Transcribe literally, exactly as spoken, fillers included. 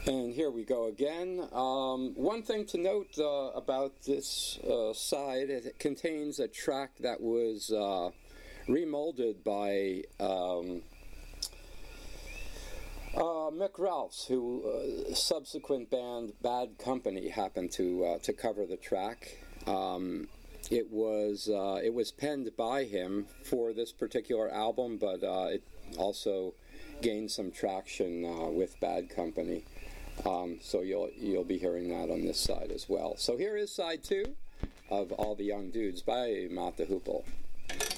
And here we go again. Um, one thing to note uh, about this uh, side, it contains a track that was uh, remolded by um, uh, Mick Ralphs, who uh, subsequent band Bad Company happened to uh, to cover the track. Um, it was uh, it was penned by him for this particular album, but uh, it also gained some traction uh, with Bad Company. Um, so you'll you'll be hearing that on this side as well. So here is side two of All the Young Dudes by Mott the Hoople.